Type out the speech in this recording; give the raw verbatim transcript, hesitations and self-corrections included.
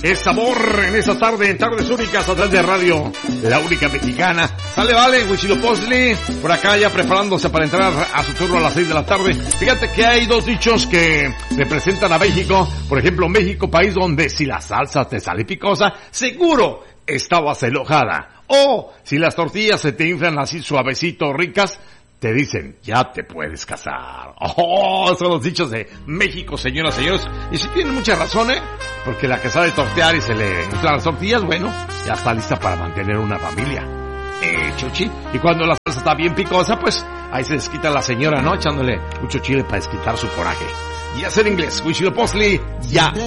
Es sabor en esta tarde, en Tardes Únicas, a través de Radio, la única mexicana. Sale, vale, Huitzilopochtli, por acá ya preparándose para entrar a su turno a las seis de la tarde. Fíjate que hay dos dichos que representan a México. Por ejemplo, México, país donde si la salsa te sale picosa, seguro estabas enojada. O si las tortillas se te inflan así suavecito, ricas, te dicen, ya te puedes casar. Oh, son los dichos de México, señoras y señores. Y si tienen mucha razón, ¿eh? Porque la que sabe tortear y se le inflan las tortillas, bueno, ya está lista para mantener una familia. Eh, chuchi. Y cuando la salsa está bien picosa, pues ahí se desquita la señora, ¿no? Echándole mucho chile para desquitar su coraje. Y hacer inglés, Huitzilopochtli, ya.